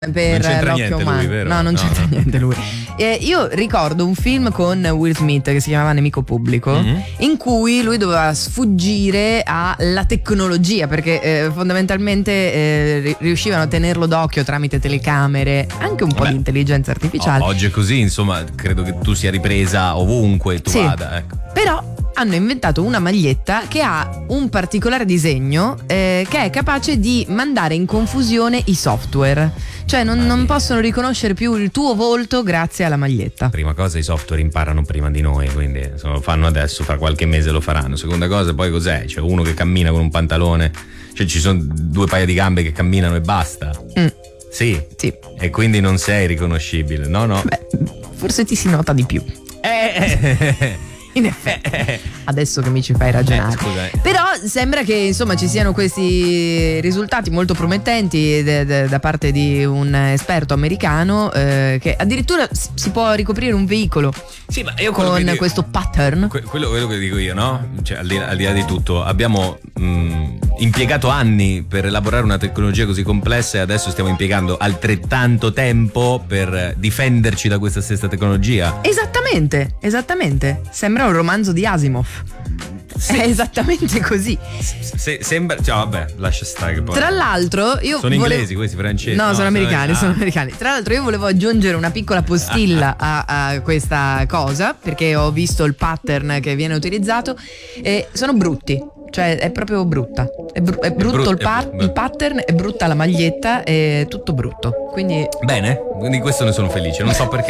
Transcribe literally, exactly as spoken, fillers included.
per l'occhio niente umano. lui, vero? No, non No, c'entra no. niente lui. Eh, io ricordo un film con Will Smith che si chiamava Nemico Pubblico, Mm-hmm. in cui lui doveva sfuggire alla tecnologia, perché eh, fondamentalmente eh, ri- riuscivano a tenerlo d'occhio tramite telecamere, anche un po' Vabbè. di intelligenza artificiale. O- oggi è così, insomma, credo che tu sia ripresa ovunque tu Sì. vada, ecco. Però hanno inventato una maglietta che ha un particolare disegno eh, che è capace di mandare in confusione i software. Cioè non, non possono riconoscere più il tuo volto grazie alla maglietta. Prima cosa, i software imparano prima di noi, quindi se lo fanno adesso, fra qualche mese lo faranno. Seconda cosa, poi cos'è? C'è uno che cammina con un pantalone, cioè ci sono due paia di gambe che camminano e basta. Mm, Sì. sì. E quindi non sei riconoscibile, no, no. Beh, forse ti si nota di più. Eh, In effetti, adesso che mi ci fai ragionare. Eh, scusa, eh. Però sembra che insomma ci siano questi risultati molto promettenti de- de- da parte di un esperto americano eh, che addirittura s- si può ricoprire un veicolo Sì, ma io quello con che dico- questo pattern. Que- quello, quello che dico io, no? Cioè, al di, al di là di tutto, abbiamo mh, impiegato anni per elaborare una tecnologia così complessa e adesso stiamo impiegando altrettanto tempo per difenderci da questa stessa tecnologia. Esattamente, esattamente. Sembra un romanzo di Asimov. Sì. È esattamente così. Se- se- sembra, cioè, vabbè, lascia stare che poi. Tra l'altro, io Sono volevo- inglesi questi, francesi? No, No, sono sono- americani, ah. sono americani. Tra l'altro, io volevo aggiungere una piccola postilla a, a questa cosa, perché ho visto il pattern che viene utilizzato e sono brutti. Cioè, è proprio brutta. È, bru- è brutto brut- il, pa- è bru- il pattern, è brutta la maglietta, è tutto brutto. Quindi Bene, quindi questo ne sono felice, non so perché.